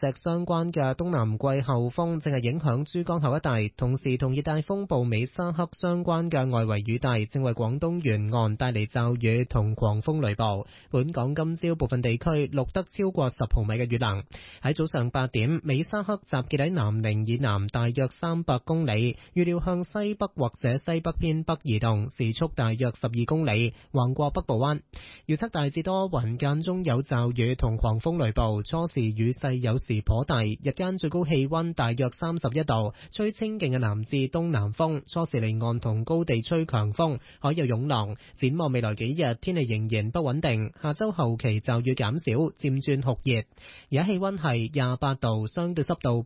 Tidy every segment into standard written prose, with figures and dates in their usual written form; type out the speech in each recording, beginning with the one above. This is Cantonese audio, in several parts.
隻相關嘅東南季候風正係影響珠江口一帶，同時同熱帶風暴美沙克相關嘅外圍雨帶正為廣東沿岸帶嚟驟雨同狂風雷暴。本港今朝部分地區錄得超過10毫米嘅雨量。喺早上8點，美沙克集結喺南寧以南大約300公里，預料向西北或者西北偏北移動，時速大約12公里，橫過北部灣。預測大致多雲，間中有驟雨同狂風雷暴，初時雨勢有時頗大，日間最高氣溫大約31度，吹清勁嘅南至東南風，初時離岸同高地吹強風，海有湧浪。展望未來幾日，天氣仍然不穩定，下周後期驟雨減少，漸轉酷熱。而家氣溫係28度，相對濕度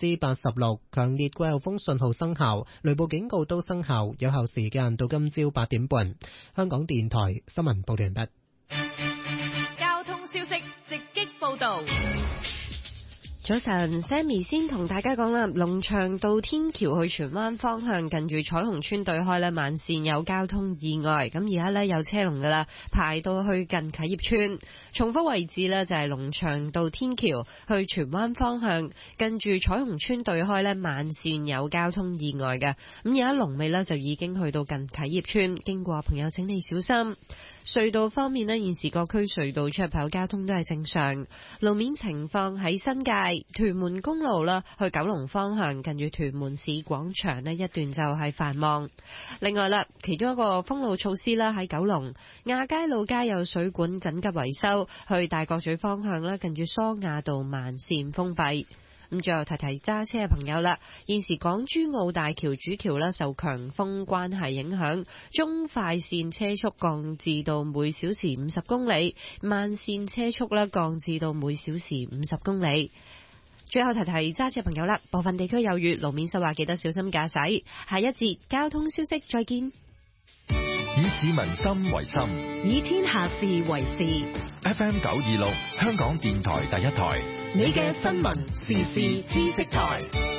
86%，強烈季候風信號生效，雷暴警告都生效，有效時間到今朝8點半。香港電台新聞報道完畢。 交通消息直擊報道。 早晨 ，Sammy 先同大家講啦，龍翔道天橋去荃灣方向近住彩虹村對開呢，慢線有交通意外，咁而家呢，有車龍噶啦，排到去近啟業村。重複位置呢，就係龍翔道天橋去荃灣方向近住彩虹村對開呢，慢線有交通意外嘅，咁而家龍尾呢，就已經去到近啟業村，經過朋友請你小心。隧道方面呢，現時各區隧道出入口交通都係正常。路面情況喺新界屯門公路啦，去九龍方向近住屯門市廣場呢一段就係繁忙。另外啦，其中一個封路措施啦，喺九龍亞皆老街有水管緊急維修，去大角咀方向啦，近住蘇亞道慢線封閉。咁最後提提揸車嘅朋友啦，現時港珠澳大橋主橋呢受強風關係影響，中快線車速降至到每小時50公里，慢線車速呢降至到每小時50公里。最後提提揸車朋友啦，部分地區有雨，路面濕滑，記得小心駕駛。下一節交通消息再見。 以市民心為心， 以天下事為事。 FM 926香港電台第一台， 你嘅新聞時事知識台。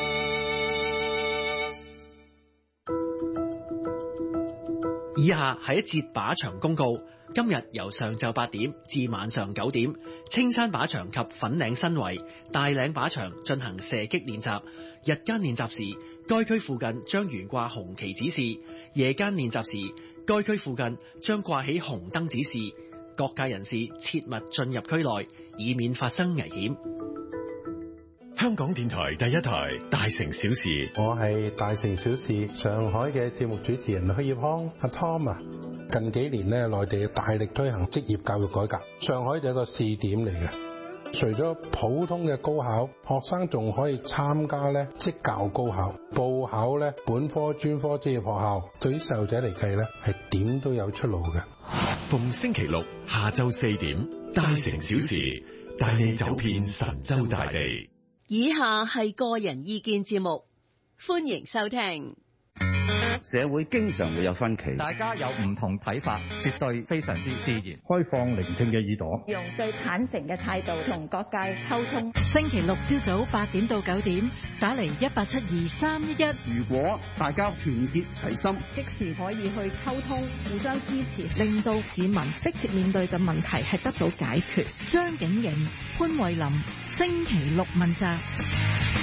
以下係一節靶場公告。今日由上晝8點至晚上9點，青山靶場及粉嶺新圍、大嶺靶場進行射擊練習。日間練習時，該區附近將懸掛紅旗指示；夜間練習時，該區附近將掛起紅燈指示。各界人士切勿進入區內，以免發生危險。 香港電台第一台大城小事， 我係大城小事上海嘅節目主持人許業康阿 Tom 啊。近幾年呢，內地大力推行職業教育改革，上海就係一個試點嚟嘅。除咗普通嘅高考，學生仲可以參加呢職教高考，報考呢本科、專科職業學校。對於細路仔嚟計呢，係點都有出路嘅。 逢星期六下晝4點，大城小事帶你走遍神州大地。 以下係個人意見節目，歡迎收聽。 社會經常會有分歧， 大家有唔同睇法，絕對非常之自然。 開放聆聽嘅耳朵， 用最坦誠嘅態度同各界溝通。 星期六朝早8點到9點，打嚟1872311。 如果大家團結齊心， 即時可以去溝通，互相支持， 令到市民迫切面對嘅問題係得到解決。張景瑩、潘慧琳，星期六問責。